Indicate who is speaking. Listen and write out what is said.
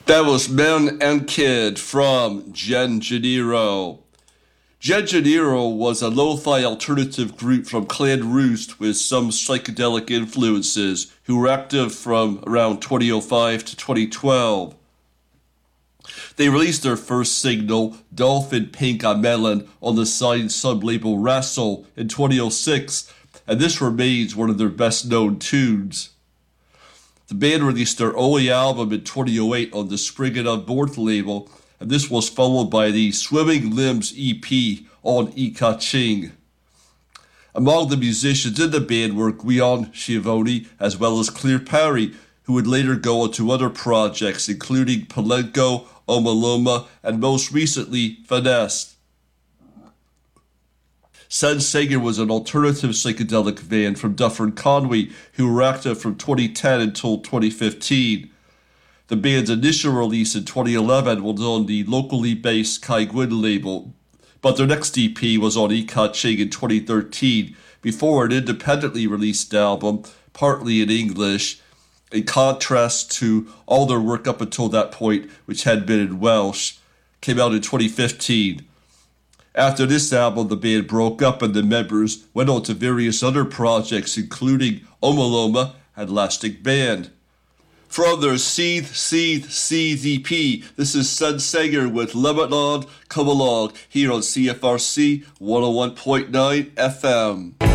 Speaker 1: That was Men and Kid from Gen Janiro. Gen Janiro was a lo-fi alternative group from Clan Roost with some psychedelic influences who were active from around 2005 to 2012. They released their first single, Dolphin Pink on Melon, on the signed sub-label Wrestle in 2006, and this remains one of their best-known tunes. The band released their only album in 2008 on the Springin' On Board label, and this was followed by the Swimming Limbs EP on Ika-Ching. Among the musicians in the band were Guion Schiavone as well as Claire Perry, who would later go on to other projects including Palenko, Omaloma, and most recently, Finesse. Sen Sager was an alternative psychedelic band from Dufferin Conway who were active from 2010 until 2015. The band's initial release in 2011 was on the locally based Kai Gwyn label, but their next EP was on Ika-Ching in 2013 before an independently released album, partly in English, in contrast to all their work up until that point, which had been in Welsh, came out in 2015. After this album, the band broke up and the members went on to various other projects, including Omaloma and Elastic Band. From their Seethe EP, this is Sen Sager with Lebanon Come Along here on CFRC 101.9 FM.